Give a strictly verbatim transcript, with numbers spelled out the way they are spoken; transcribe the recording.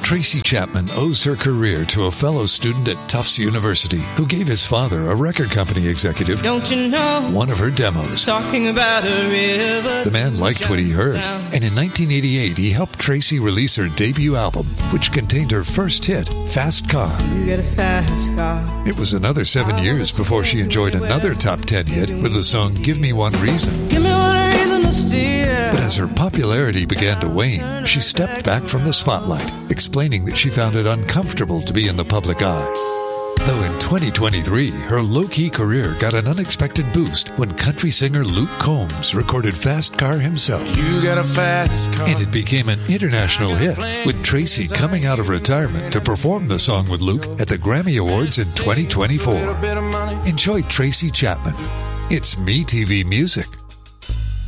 Tracy Chapman owes her career to a fellow student at Tufts University who gave his father, a record company executive, Don't you know, one of her demos. talking about a river. The man liked what he heard, and in nineteen eighty-eight he helped Tracy release her debut album, which contained her first hit, Fast Car. You get a fast car. It was another seven years before she enjoyed another top ten hit with the song Give Me One Reason. Give me one reason to steer. But as her popularity began to wane, she stepped back from the spotlight, explaining that she found it uncomfortable to be in the public eye. Though in twenty twenty-three, her low-key career got an unexpected boost when country singer Luke Combs recorded Fast Car himself. You got a fast car. And it became an international hit, with Tracy coming out of retirement to perform the song with Luke at the Grammy Awards in twenty twenty-four. Enjoy Tracy Chapman. It's MeTV Music.